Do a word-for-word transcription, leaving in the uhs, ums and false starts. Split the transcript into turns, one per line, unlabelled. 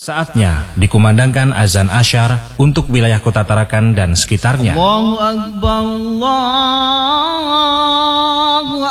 Saatnya dikumandangkan azan asyar untuk wilayah Kota Tarakan dan sekitarnya.
Allahu Akbar, Allahu